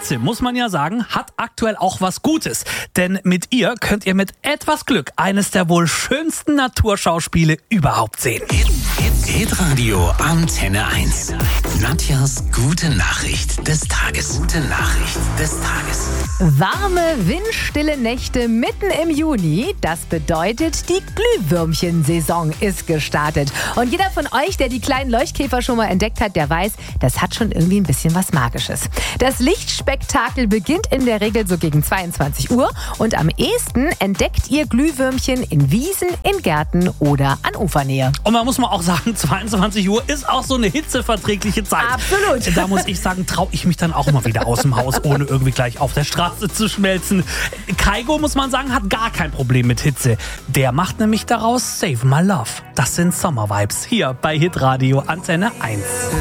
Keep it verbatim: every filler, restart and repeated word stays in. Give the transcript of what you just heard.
Hitze, muss man ja sagen, hat aktuell auch was Gutes. Denn mit ihr könnt ihr mit etwas Glück eines der wohl schönsten Naturschauspiele überhaupt sehen. Hitradio Antenne eins. Nadjas gute Nachricht des Tages. Gute Nachricht des Tages. Warme, windstille Nächte mitten im Juni. Das bedeutet, die Glühwürmchensaison ist gestartet. Und jeder von euch, der die kleinen Leuchtkäfer schon mal entdeckt hat, der weiß, das hat schon irgendwie ein bisschen was Magisches. Das Lichtspektakel beginnt in der Regel so gegen zweiundzwanzig Uhr. Und am ehesten entdeckt ihr Glühwürmchen in Wiesen, in Gärten oder an Ufernähe. Und man muss mal auch sagen, zweiundzwanzig Uhr ist auch so eine hitzeverträgliche Zeit. Absolut. Da muss ich sagen, traue ich mich dann auch mal wieder aus dem Haus, ohne irgendwie gleich auf der Straße zu schmelzen. Kaigo, muss man sagen, hat gar kein Problem mit Hitze. Der macht nämlich daraus Save My Love. Das sind Sommer-Vibes hier bei Hitradio Antenne eins.